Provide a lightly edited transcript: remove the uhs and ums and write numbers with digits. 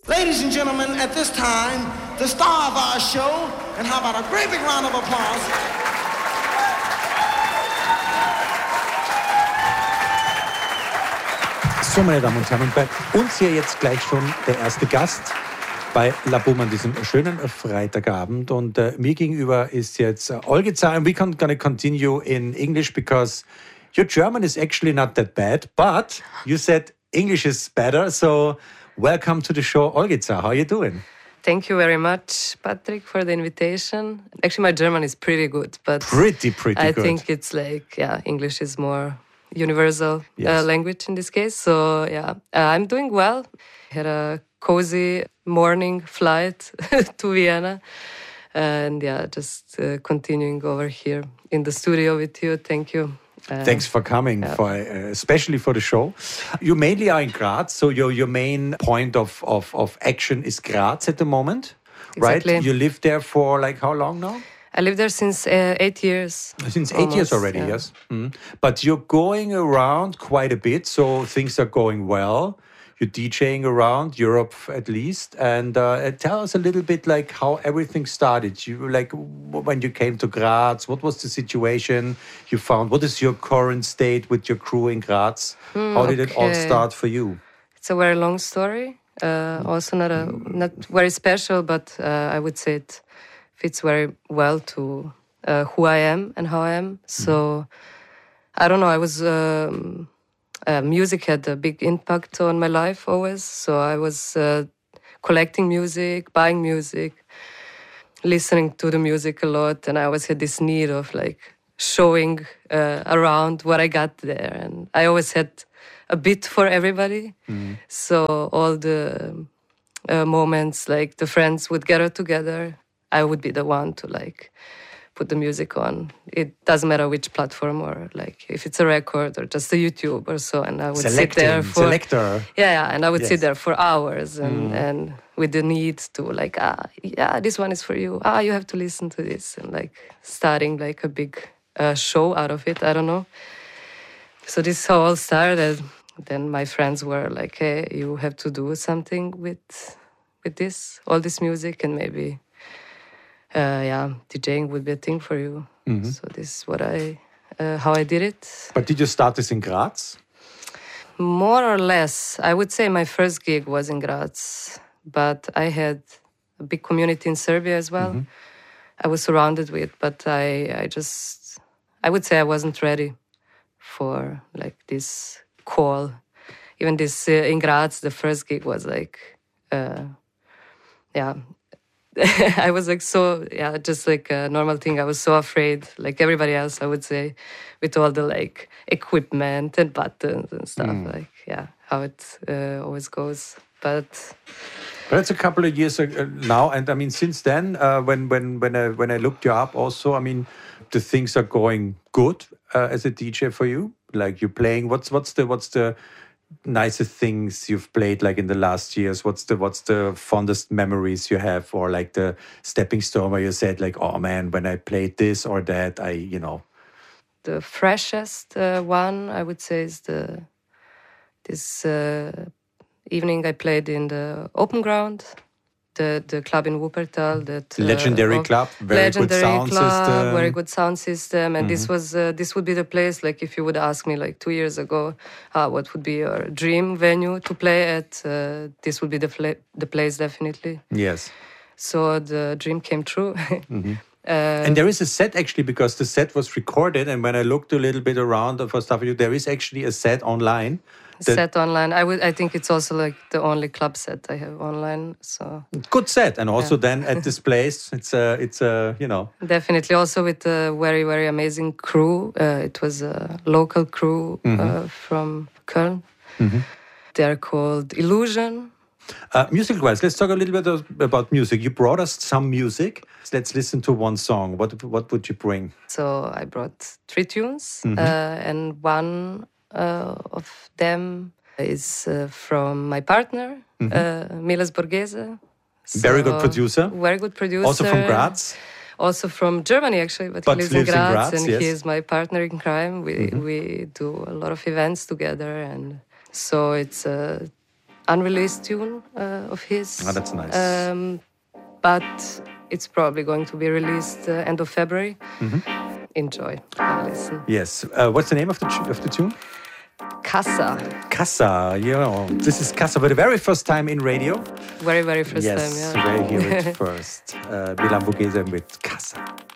Ladies and gentlemen, at this time, the star of our show, and how about a great big round of applause? So, meine Damen und Herren, und bei uns hier jetzt gleich schon der erste Gast bei La Boom an diesem schönen Freitagabend. Und mir gegenüber ist jetzt Olgica, and we're gonna continue in English because your German is actually not that bad, but you said English is better, so welcome to the show, Olgica. How are you doing? Thank you very much, Patrick, for the invitation. Actually, my German is pretty good, but Pretty I good. think it's like, English is more universal Yes. language in this case. So, I'm doing well. Had a cozy morning flight to Vienna. And just continuing over here in the studio with you. Thank you. Thanks for coming, especially for the show. You mainly are in Graz, so your main point of action is Graz at the moment, Exactly. right? You live there for like how long now? I lived there since 8 years. Since 8 almost, years already, yeah. yes. Mhm. But you're going around quite a bit, so things are going well. You're DJing around Europe at least, and tell us a little bit like how everything started. You like when you came to Graz. What was the situation you found? What is your current state with your crew in Graz? How did it all okay. start for you? It's a very long story. Also not very special, but I would say it fits very well to who I am and how I am. So I don't know. I was music had a big impact on my life always. So I was collecting music, buying music, listening to the music a lot, and I always had this need of like showing around what I got there, and I always had a bit for everybody. So all the moments, like the friends would gather together, I would be the one to like put the music on. It doesn't matter which platform, or like if it's a record or just a YouTube or so, and I would sit there for Selector. and I would Yes. sit there for hours and with the need to like this one is for you. You have to listen to this, and like starting like a big show out of it. I don't know. So this is how all started. Then my friends were like, "Hey, you have to do something with this, all this music, and maybe DJing would be a thing for you." So this is what how I did it. But did you start this in Graz? More or less, I would say my first gig was in Graz, but I had a big community in Serbia as well. I was surrounded with, but I would say I wasn't ready for like this call. Even this in Graz, the first gig was like, I was like just like a normal thing. I was so afraid, like everybody else, I would say, with all the like equipment and buttons and stuff. Like, how it always goes. But it's a couple of years now, and I mean, since then, when I looked you up, also, I mean, the things are going good as a DJ for you. Like you're playing. What's the nicest things you've played like in the last years? What's the fondest memories you have, or like the stepping stone where you said like, oh man, when I played this or that, the freshest one I would say is this evening I played in the Open Ground, the club in Wuppertal. That legendary club, very good sound system. Very good sound system, and this would be the place. Like if you would ask me like 2 years ago, what would be your dream venue to play at? This would be the place definitely. Yes. So the dream came true. And there is a set actually, because the set was recorded, and when I looked a little bit around for stuff, there is actually a set online. Set online. I think it's also like the only club set I have online. So good set, and also then at this place, it's a definitely also with a very, very amazing crew. It was a local crew from Köln. They're called Illusion. Music-wise, let's talk a little bit about music. You brought us some music. Let's listen to one song. What would you bring? So I brought 3 tunes, and one of them is from my partner, Miles Borghese. Very good producer. Very good producer. Also from Graz. Also from Germany, actually, but he lives in Graz, and he is my partner in crime. We do a lot of events together, and so it's unreleased tune of his. Oh, that's nice. But it's probably going to be released end of February. Enjoy and listen. Yes. What's the name of the tune? Casa. Casa. This is Casa for the very first time in radio. Very, very first time, Yes, we hear it first. Milan Borghese with Casa.